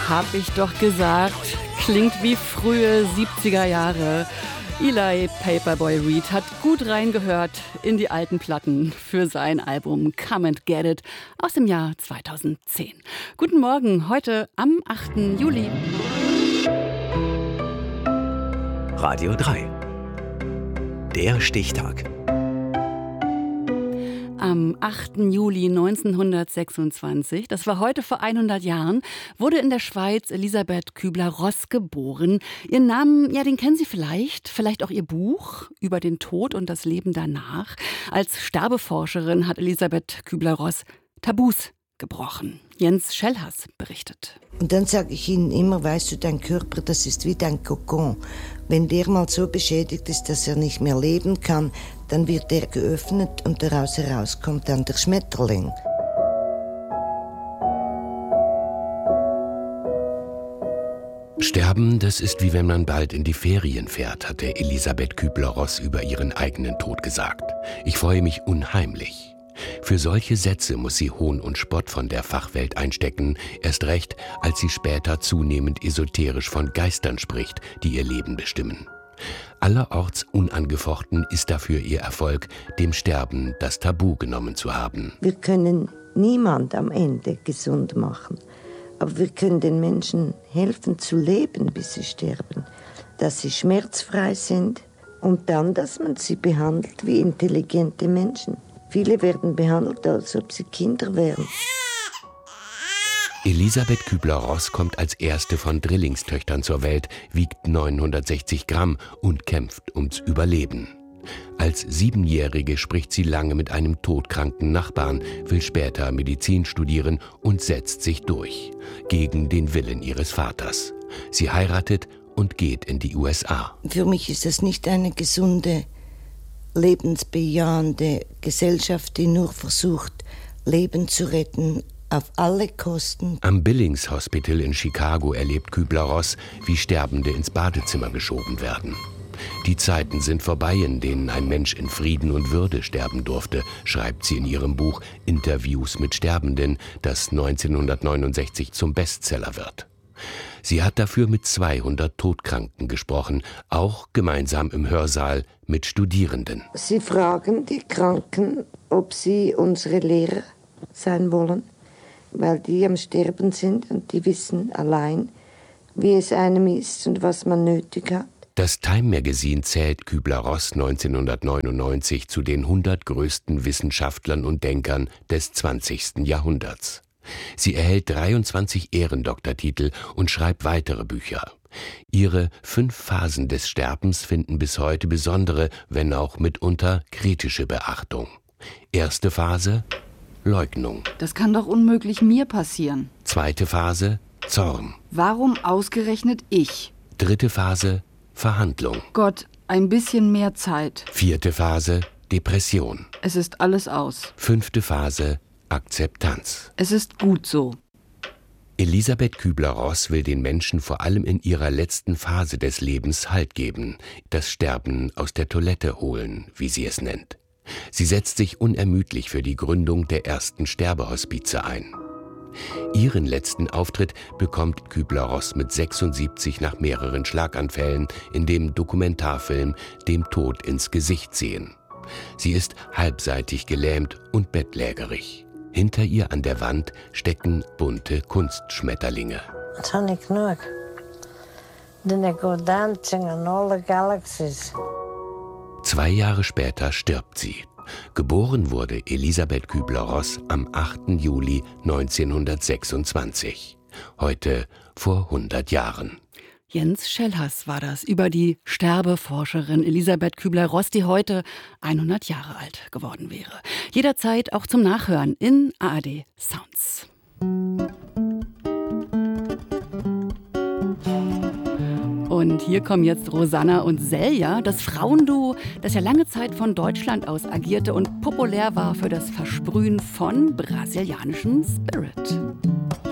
Hab ich doch gesagt, klingt wie frühe 70er Jahre. Eli Paperboy Reed hat gut reingehört in die alten Platten für sein Album Come and Get It aus dem Jahr 2010. Guten Morgen, heute am 8. Juli. Radio 3. Der Stichtag. Am 8. Juli 1926, das war heute vor 100 Jahren, wurde in der Schweiz Elisabeth Kübler-Ross geboren. Ihren Namen, ja, den kennen Sie vielleicht auch ihr Buch über den Tod und das Leben danach. Als Sterbeforscherin hat Elisabeth Kübler-Ross Tabus gebrochen. Jens Schellhass berichtet. Und dann sage ich ihnen immer, weißt du, dein Körper, das ist wie dein Kokon. Wenn der mal so beschädigt ist, dass er nicht mehr leben kann, dann wird der geöffnet und daraus herauskommt dann der Schmetterling. Sterben, das ist wie wenn man bald in die Ferien fährt, hatte Elisabeth Kübler-Ross über ihren eigenen Tod gesagt. Ich freue mich unheimlich. Für solche Sätze muss sie Hohn und Spott von der Fachwelt einstecken, erst recht, als sie später zunehmend esoterisch von Geistern spricht, die ihr Leben bestimmen. Allerorts unangefochten ist dafür ihr Erfolg, dem Sterben das Tabu genommen zu haben. Wir können niemand am Ende gesund machen, aber wir können den Menschen helfen zu leben, bis sie sterben, dass sie schmerzfrei sind und dann, dass man sie behandelt wie intelligente Menschen. Viele werden behandelt, als ob sie Kinder wären. Elisabeth Kübler-Ross kommt als erste von Drillingstöchtern zur Welt, wiegt 960 Gramm und kämpft ums Überleben. Als 7-Jährige spricht sie lange mit einem todkranken Nachbarn, will später Medizin studieren und setzt sich durch. Gegen den Willen ihres Vaters. Sie heiratet und geht in die USA. Für mich ist das nicht eine gesunde, lebensbejahende Gesellschaft, die nur versucht, Leben zu retten, auf alle Kosten. Am Billings Hospital in Chicago erlebt Kübler-Ross, wie Sterbende ins Badezimmer geschoben werden. Die Zeiten sind vorbei, in denen ein Mensch in Frieden und Würde sterben durfte, schreibt sie in ihrem Buch Interviews mit Sterbenden, das 1969 zum Bestseller wird. Sie hat dafür mit 200 Todkranken gesprochen, auch gemeinsam im Hörsaal mit Studierenden. Sie fragen die Kranken, ob sie unsere Lehrer sein wollen, weil die am Sterben sind und die wissen allein, wie es einem ist und was man nötig hat. Das Time Magazine zählt Kübler-Ross 1999 zu den 100 größten Wissenschaftlern und Denkern des 20. Jahrhunderts. Sie erhält 23 Ehrendoktortitel und schreibt weitere Bücher. Ihre 5 Phasen des Sterbens finden bis heute besondere, wenn auch mitunter kritische Beachtung. Erste Phase: Leugnung. Das kann doch unmöglich mir passieren. Zweite Phase: Zorn. Warum ausgerechnet ich? Dritte Phase: Verhandlung. Gott, ein bisschen mehr Zeit. Vierte Phase: Depression. Es ist alles aus. Fünfte Phase: Akzeptanz. Es ist gut so. Elisabeth Kübler-Ross will den Menschen vor allem in ihrer letzten Phase des Lebens Halt geben, das Sterben aus der Toilette holen, wie sie es nennt. Sie setzt sich unermüdlich für die Gründung der ersten Sterbehospize ein. Ihren letzten Auftritt bekommt Kübler-Ross mit 76 nach mehreren Schlaganfällen in dem Dokumentarfilm Dem Tod ins Gesicht sehen. Sie ist halbseitig gelähmt und bettlägerig. Hinter ihr an der Wand stecken bunte Kunstschmetterlinge. Jetzt habe ich genug. Then I go dancing in all the galaxies. 2 Jahre später stirbt sie. Geboren wurde Elisabeth Kübler-Ross am 8. Juli 1926. Heute vor 100 Jahren. Jens Schellhass war das über die Sterbeforscherin Elisabeth Kübler-Ross, die heute 100 Jahre alt geworden wäre. Jederzeit auch zum Nachhören in ARD Sounds. Und hier kommen jetzt Rosanna und Selja, das Frauenduo, das ja lange Zeit von Deutschland aus agierte und populär war für das Versprühen von brasilianischem Spirit.